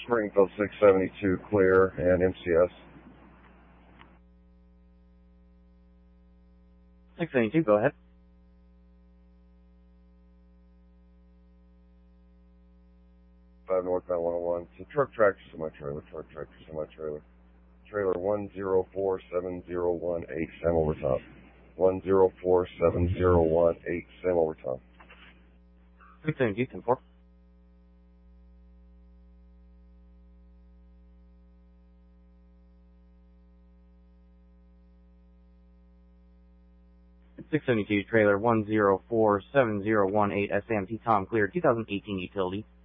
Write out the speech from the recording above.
Springfield 672 clear and MCS. 672, go ahead. Northbound 101. It's a truck tractor semi-trailer. Trailer 1047018, Sam over top. 1047018, Sam over top. 672, 10-4. Trailer 1047018, SAMT Tom clear, 2018 utility.